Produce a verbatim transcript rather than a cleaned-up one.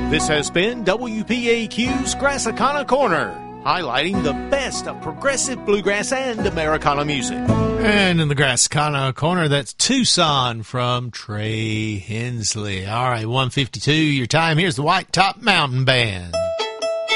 This has been W P A Q's Grassicana Corner, highlighting the best of progressive bluegrass and Americana music. And in the Grassicana Corner, that's Tucson from Trey Hensley. All right, one fifty-two, your time. Here's the White Top Mountain Band.